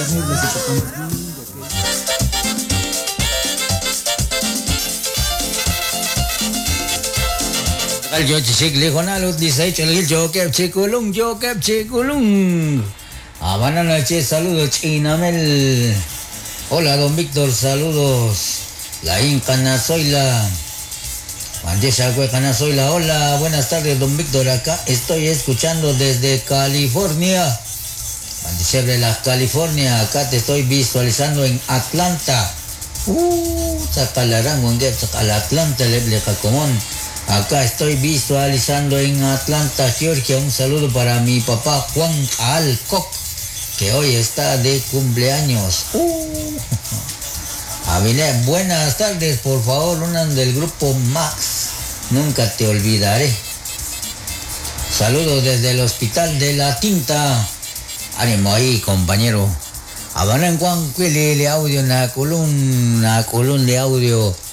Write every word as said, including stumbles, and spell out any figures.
terrible si te pones bien. Al yo chichik lijo na lut dice el yo que chiculung yo que chiculung. Ah, buenas noches, saludos Chinamel. Hola don Víctor, saludos. La Inca Nazoila. Mandesha Canazoila, hola, buenas tardes don Víctor, acá estoy escuchando desde California. Mandesha de la California, acá te estoy visualizando en Atlanta. Uh, Zacalarango, en Atlanta, Leble Jacomón. Acá estoy visualizando en Atlanta, Georgia. Un saludo para mi papá Juan Alcock, que hoy está de cumpleaños. Uh. Avilé, buenas tardes, por favor, una del grupo Max. Nunca te olvidaré. Saludos desde el Hospital de la Tinta. Ánimo ahí, compañero. Abanan Juan Cuele, audio, na columna, columna de audio.